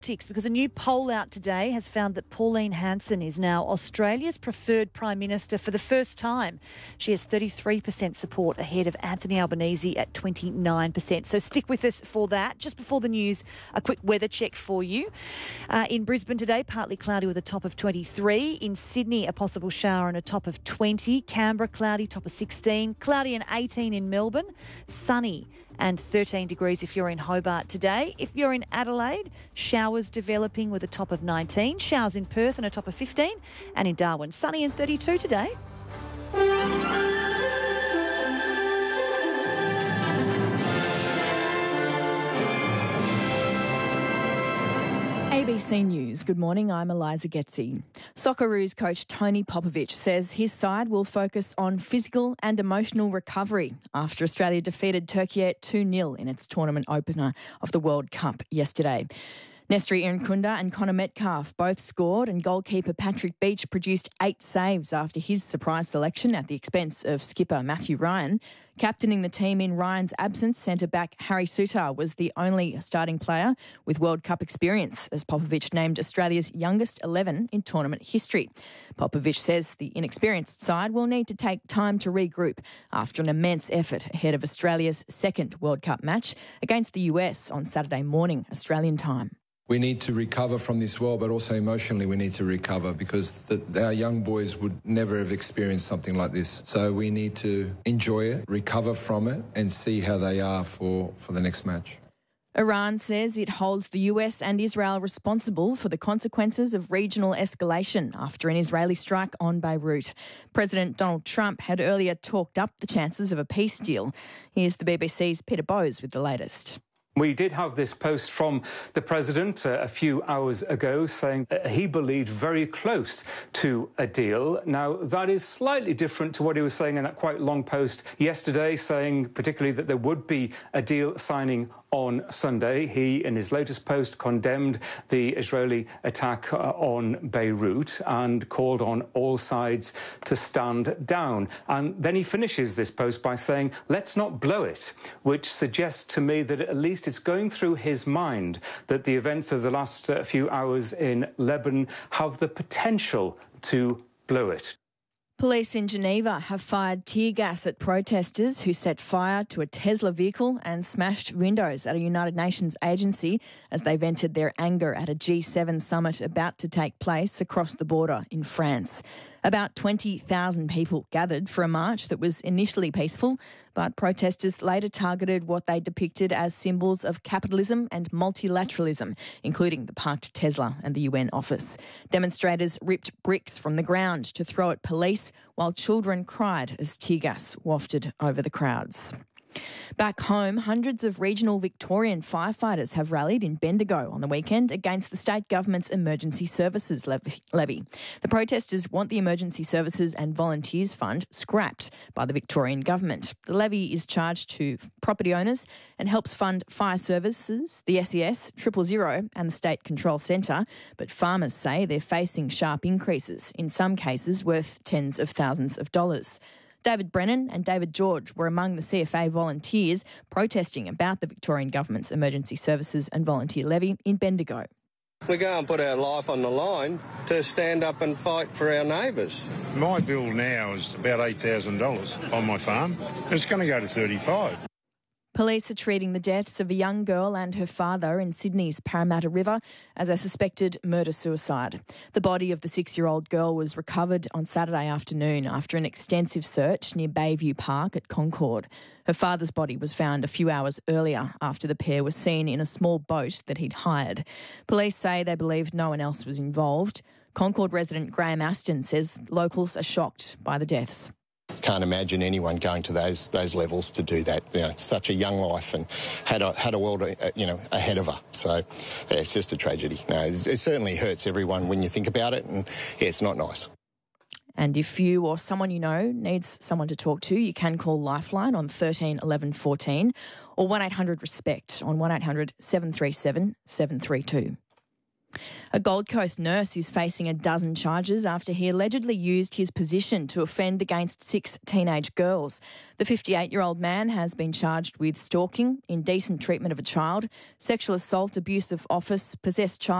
Because a new poll out today has found that Pauline Hanson is now Australia's preferred Prime Minister for the first time. She has 33% support ahead of Anthony Albanese at 29%. So stick with us for that. Just before the news, a quick weather check for you. In Brisbane today, partly cloudy with a top of 23. In Sydney, a possible shower and a top of 20. Canberra, cloudy, top of 16. Cloudy and 18 in Melbourne. Sunny and 13 degrees if you're in Hobart today. If you're in Adelaide, showers developing with a top of 19. Showers in Perth and a top of 15. And in Darwin, sunny and 32 today. ABC News. Good morning, I'm Eliza Getzi. Socceroos coach Tony Popovic says his side will focus on physical and emotional recovery after Australia defeated Turkey 2-0 in its tournament opener of the World Cup yesterday. Nestri Irankunda and Connor Metcalf both scored, and goalkeeper Patrick Beach produced 8 saves after his surprise selection at the expense of skipper Matthew Ryan. Captaining the team in Ryan's absence, centre-back Harry Souttar was the only starting player with World Cup experience, as Popovic named Australia's youngest 11 in tournament history. Popovic says the inexperienced side will need to take time to regroup after an immense effort ahead of Australia's second World Cup match against the US on Saturday morning, Australian time. We need to recover from this well, but also emotionally we need to recover because our young boys would never have experienced something like this. So we need to enjoy it, recover from it and see how they are for the next match. Iran says it holds the US and Israel responsible for the consequences of regional escalation after an Israeli strike on Beirut. President Donald Trump had earlier talked up the chances of a peace deal. Here's the BBC's Peter Bowes with the latest. We did have this post from the President a few hours ago saying he believed very close to a deal. Now, that is slightly different to what he was saying in that quite long post yesterday, saying particularly that there would be a deal signing on Sunday. He, in his latest post, condemned the Israeli attack on Beirut and called on all sides to stand down. And then he finishes this post by saying, let's not blow it, which suggests to me that at least it's going through his mind that the events of the last few hours in Lebanon have the potential to blow it. Police in Geneva have fired tear gas at protesters who set fire to a Tesla vehicle and smashed windows at a United Nations agency as they vented their anger at a G7 summit about to take place across the border in France. About 20,000 people gathered for a march that was initially peaceful, but protesters later targeted what they depicted as symbols of capitalism and multilateralism, including the parked Tesla and the UN office. Demonstrators ripped bricks from the ground to throw at police, while children cried as tear gas wafted over the crowds. Back home, hundreds of regional Victorian firefighters have rallied in Bendigo on the weekend against the state government's emergency services levy. The protesters want the Emergency Services and Volunteers Fund scrapped by the Victorian government. The levy is charged to property owners and helps fund fire services, the SES, 000 and the State Control Centre, but farmers say they're facing sharp increases, in some cases worth tens of thousands of dollars. David Brennan and David George were among the CFA volunteers protesting about the Victorian Government's Emergency Services and Volunteer Levy in Bendigo. We go and put our life on the line to stand up and fight for our neighbours. My bill now is about $8,000 on my farm. It's going to go to $35,000. Police are treating the deaths of a young girl and her father in Sydney's Parramatta River as a suspected murder-suicide. The body of the 6-year-old girl was recovered on Saturday afternoon after an extensive search near Bayview Park at Concord. Her father's body was found a few hours earlier after the pair were seen in a small boat that he'd hired. Police say they believe no one else was involved. Concord resident Graham Aston says locals are shocked by the deaths. Can't imagine anyone going to those levels to do that. You know, such a young life and had a world ahead of her. So yeah, it's just a tragedy. No, it certainly hurts everyone when you think about it, and yeah, it's not nice. And if you or someone you know needs someone to talk to, you can call Lifeline on 13 11 14 or 1800 RESPECT on 1800 737 732. A Gold Coast nurse is facing a dozen charges after he allegedly used his position to offend against 6 teenage girls. The 58-year-old man has been charged with stalking, indecent treatment of a child, sexual assault, abuse of office, possessed child